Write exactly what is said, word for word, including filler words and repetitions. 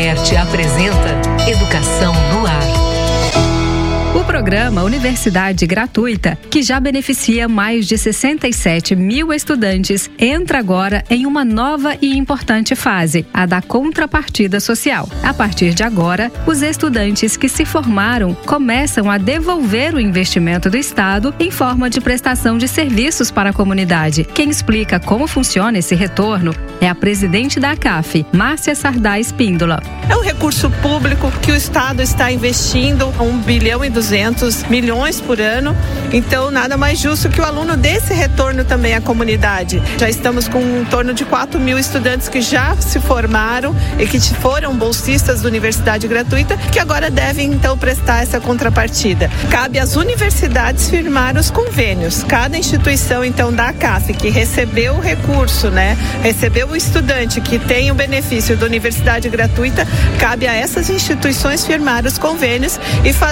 Laerte apresenta Educação no Ar. O programa Universidade Gratuita, que já beneficia mais de sessenta e sete mil estudantes, entra agora em uma nova e importante fase, a da contrapartida social. A partir de agora, os estudantes que se formaram começam a devolver o investimento do Estado em forma de prestação de serviços para a comunidade. Quem explica como funciona esse retorno é a presidente da A C A F, Márcia Sardá Espíndola. É um recurso público que o Estado está investindo um bilhão e duzentos milhões por ano, então nada mais justo que o aluno dê esse retorno também à comunidade. Já estamos com em torno de quatro mil estudantes que já se formaram e que foram bolsistas da Universidade Gratuita, que agora devem então prestar essa contrapartida. Cabe às universidades firmar os convênios. Cada instituição então da A C A F que recebeu o recurso, né, recebeu o estudante que tem o benefício da Universidade Gratuita, cabe a essas instituições firmar os convênios e fazer